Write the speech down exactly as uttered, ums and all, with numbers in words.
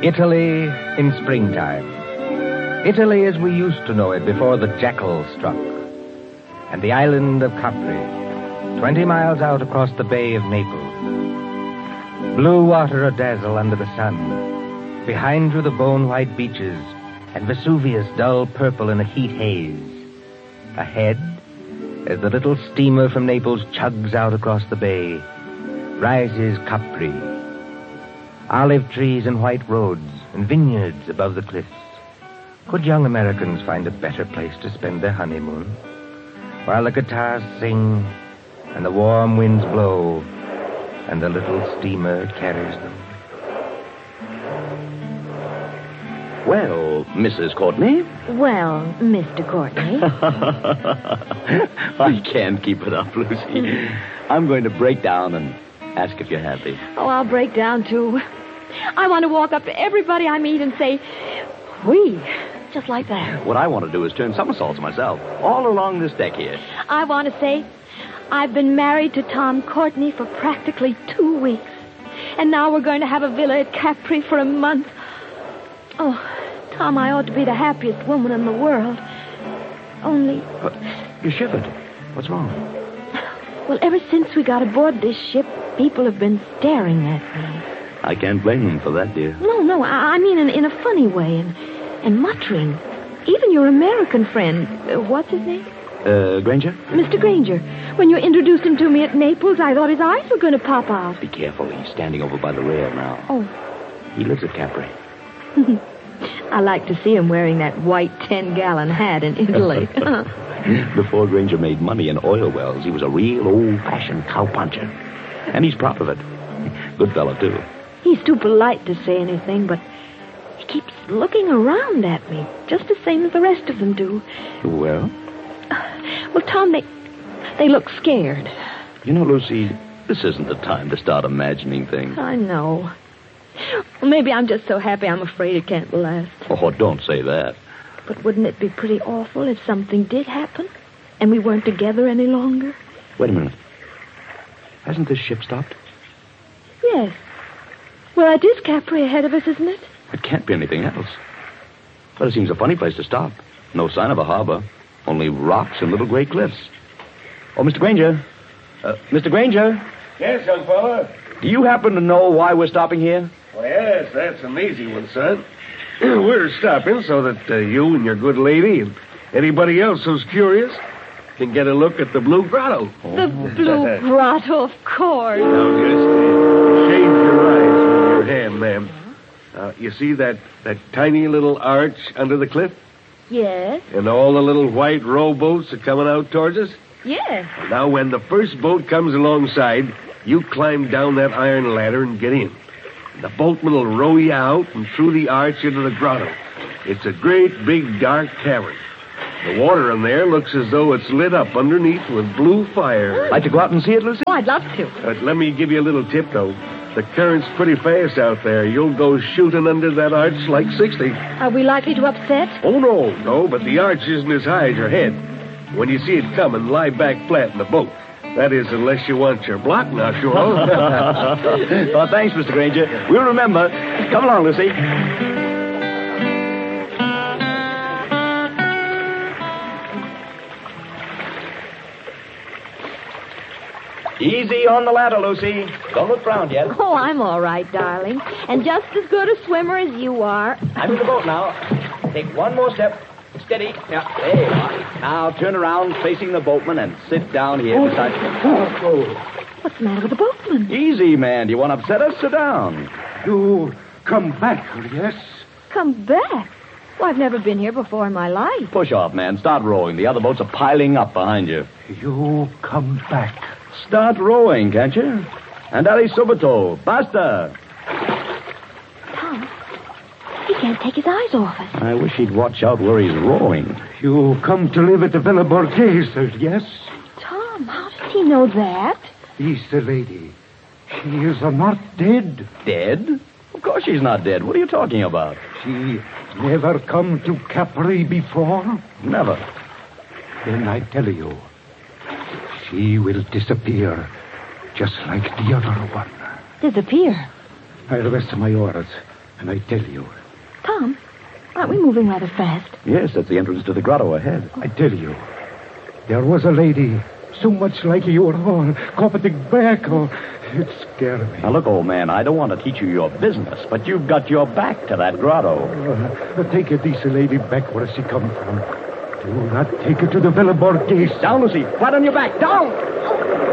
Italy in springtime. Italy as we used to know it before the jackal struck. And the island of Capri, twenty miles out across the Bay of Naples. Blue water a-dazzle under the sun. Behind you the bone-white beaches, and Vesuvius dull purple in a heat haze. Ahead, as the little steamer from Naples chugs out across the bay, rises Capri. Olive trees and white roads, and vineyards above the cliffs. Could young Americans find a better place to spend their honeymoon? While the guitars sing, and the warm winds blow, and the little steamer carries them. Well, Missus Courtney? Well, Mister Courtney. I can't keep it up, Lucy. I'm going to break down and ask if you're happy. Oh, I'll break down, too. I want to walk up to everybody I meet and say, "We," just like that. What I want to do is turn somersaults myself, all along this deck here. I want to say, I've been married to Tom Courtney for practically two weeks. And now we're going to have a villa at Capri for a month. Oh, Tom, I ought to be the happiest woman in the world. Only... But you shivered. What's wrong? Well, ever since we got aboard this ship, people have been staring at me. I can't blame them for that, dear. No, no, I, I mean in, in a funny way, and, and muttering. Even your American friend, uh, what's his name? Uh, Granger? Mister Granger. When you introduced him to me at Naples, I thought his eyes were going to pop out. Be careful. He's standing over by the rail now. Oh. He lives at Capri. I like to see him wearing that white ten-gallon hat in Italy. Before Granger made money in oil wells, he was a real old-fashioned cowpuncher. And he's proud of it. Good fellow, too. He's too polite to say anything, but he keeps looking around at me, just the same as the rest of them do. Well? Well, Tom, they, they look scared. You know, Lucy, this isn't the time to start imagining things. I know. Well, maybe I'm just so happy I'm afraid it can't last. Oh, don't say that. But wouldn't it be pretty awful if something did happen and we weren't together any longer? Wait a minute. Hasn't this ship stopped? Yes. Well, it is Capri ahead of us, isn't it? It can't be anything else. But it seems a funny place to stop. No sign of a harbor. Only rocks and little gray cliffs. Oh, Mister Granger. Uh, Mister Granger. Yes, young fella. Do you happen to know why we're stopping here? Well, yes, that's an easy one, son. We're stopping so that uh, you and your good lady and anybody else who's curious can get a look at the Blue Grotto. The Blue Grotto, of course. Now, just uh, shade your eyes with your hand, ma'am. Uh, you see that, that tiny little arch under the cliff? Yes. And all the little white rowboats are coming out towards us? Yes. Now, when the first boat comes alongside, you climb down that iron ladder and get in. The boatman will row you out and through the arch into the grotto. It's a great, big, dark cavern. The water in there looks as though it's lit up underneath with blue fire. Like to go out and see it, Lucy? Oh, I'd love to. But let me give you a little tip, though. The current's pretty fast out there. You'll go shooting under that arch like sixty. Are we likely to upset? Oh, no, no, but the arch isn't as high as your head. When you see it coming, lie back flat in the boat. That is, unless you want your block knocked off. Well, thanks, Mister Granger. We'll remember. Come along, Lucy. Easy on the ladder, Lucy. Don't look round yet. Oh, I'm all right, darling. And just as good a swimmer as you are. I'm in the boat now. Take one more step. Steady. Yeah, there you are. Now turn around facing the boatman and sit down here beside me. What's the matter with the boatman? Easy, man. Do you want to upset us? Sit down. You come back, yes? Come back? Well, I've never been here before in my life. Push off, man. Start rowing. The other boats are piling up behind you. You come back. Start rowing, can't you? Andale subito. Basta. Tom, he can't take his eyes off us. I wish he'd watch out where he's rowing. You come to live at the Villa Borghese, yes? Tom, how does he know that? He's the lady. She is not dead. Dead? Of course she's not dead. What are you talking about? She never come to Capri before? Never. Then I tell you, she will disappear, just like the other one. Disappear? I'll rest my oars. And I tell you, Tom, aren't we moving rather fast? Yes, that's the entrance to the grotto ahead. I tell you, there was a lady so much like you at all, coveting back. Oh, it scared me. Now, look, old man, I don't want to teach you your business, but you've got your back to that grotto. Uh, take a decent lady back where she come from. Do not take her to the Villa Borghese. Down, Lucy. Flat on your back. Down!